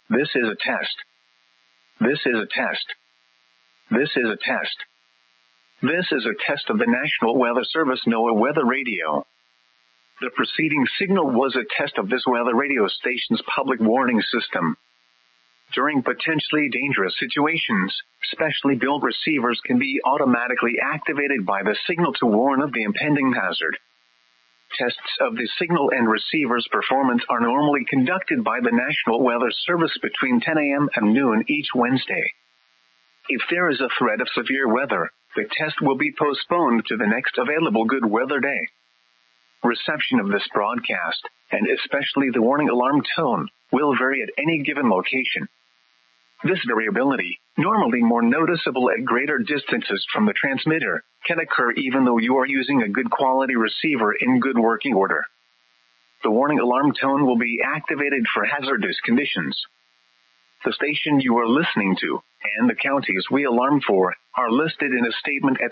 This is a test. This is a test. This is a test. This is a test of the National Weather Service NOAA Weather Radio. The preceding signal was a test of this weather radio station's public warning system. During potentially dangerous situations, specially built receivers can be automatically activated by the signal to warn of the impending hazard. Tests of the signal and receiver's performance are normally conducted by the National Weather Service between 10 a.m. and noon each Wednesday. If there is a threat of severe weather, the test will be postponed to the next available good weather day. Reception of this broadcast, and especially the warning alarm tone, will vary at any given location. This variability, normally more noticeable at greater distances from the transmitter, can occur even though you are using a good quality receiver in good working order. The warning alarm tone will be activated for hazardous conditions. The station you are listening to and the counties we alarm for are listed in a statement at